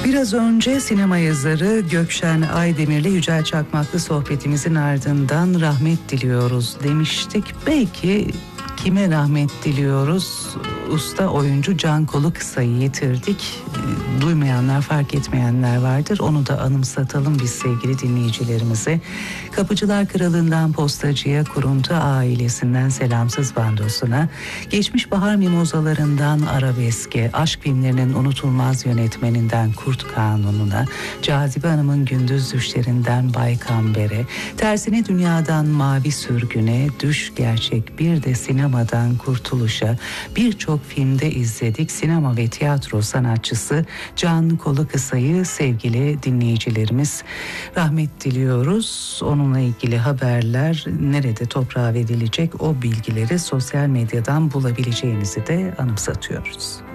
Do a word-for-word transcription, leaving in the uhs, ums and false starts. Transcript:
Biraz önce sinema yazarı Gökşen Aydemir'le Yücel Çakmaklı sohbetimizin ardından rahmet diliyoruz demiştik. Belki kime rahmet diliyoruz? Usta oyuncu Can Kolukısa'yı yitirdik. Duymayanlar, fark etmeyenler vardır. Onu da anımsatalım biz sevgili dinleyicilerimize. Kapıcılar Kralı'ndan Postacı'ya, Kuruntu ailesinden Selamsız Bandosu'na, geçmiş bahar mimozalarından arabeske, aşk filmlerinin unutulmaz yönetmeninden Kurt Kanunu'na, Cazibe Hanım'ın gündüz düşlerinden Bay Kamber'e, tersine dünyadan mavi sürgüne, düş gerçek bir de sinemadan kurtuluşa, birçok filmde izledik. Sinema ve tiyatro sanatçısı Can Kolukısa'yı sevgili dinleyicilerimiz rahmet diliyoruz. Onunla ilgili haberler nerede toprağa verilecek, o bilgileri sosyal medyadan bulabileceğinizi de anımsatıyoruz.